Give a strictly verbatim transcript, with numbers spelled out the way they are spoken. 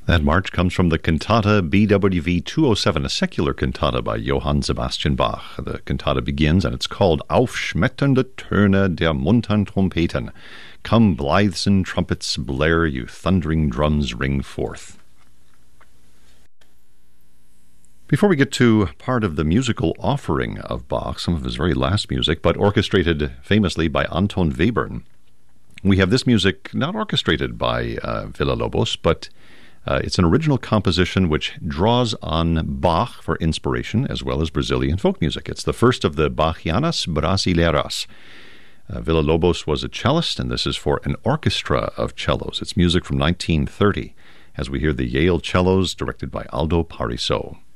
That march comes from the cantata B W V two oh seven, a secular cantata by Johann Sebastian Bach. The cantata begins, and it's called Aufschmetternde Töne der muntern Trompeten. Come blithesome trumpets blare, you thundering drums ring forth. Before we get to part of the musical offering of Bach, some of his very last music, but orchestrated famously by Anton Webern, we have this music not orchestrated by uh, Villa-Lobos, but Uh, it's an original composition which draws on Bach for inspiration as well as Brazilian folk music. It's the first of the Bachianas Brasileiras. Uh, Villa-Lobos was a cellist, and this is for an orchestra of cellos. It's music from nineteen thirty, as we hear the Yale cellos directed by Aldo Parisot.